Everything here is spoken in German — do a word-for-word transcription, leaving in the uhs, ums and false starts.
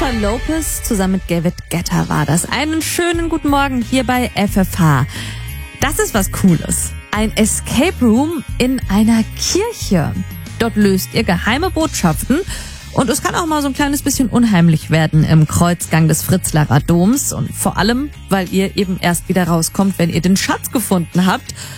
Jennifer Lopez zusammen mit David Guetta war das. Einen schönen guten Morgen hier bei F F H. Das ist was Cooles. Ein Escape Room in einer Kirche. Dort löst ihr geheime Botschaften. Und es kann auch mal so ein kleines bisschen unheimlich werden im Kreuzgang des Fritzlarer Doms. Und vor allem, weil ihr eben erst wieder rauskommt, wenn ihr den Schatz gefunden habt.